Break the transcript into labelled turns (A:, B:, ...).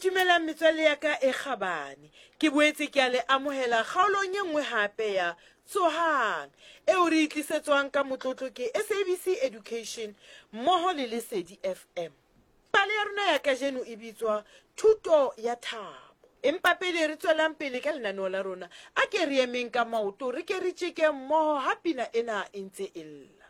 A: Dumelang metswalle ya ka e kgabane. Ke boetse ke a le amohela kgaolong e nngwe hape ya Tsohang eo re itlisetswang ka motlotlo ke SABC Education mmoho le Lesedi FM. Pale ya rona ya kajeno e bitswa Thuto ya Thabo. Empa pele re tswelang pele ka lenaneo la rona, a ke re emeng ka maoto re ke re tjeke mmoho ha pina ena e ntse e lla.